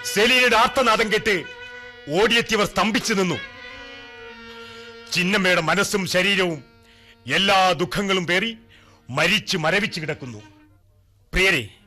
സെലീനയുടെ ആർത്തനാദം കേട്ട് ഓടിയെത്തിയവർ സ്തംഭിച്ചു നിന്നു. ചിന്നമ്മയുടെ മനസ്സും ശരീരവും എല്ലാ ദുഃഖങ്ങളും പേറി മരിച്ചു മരവിച്ചു കിടക്കുന്നു. പ്രിയരെ,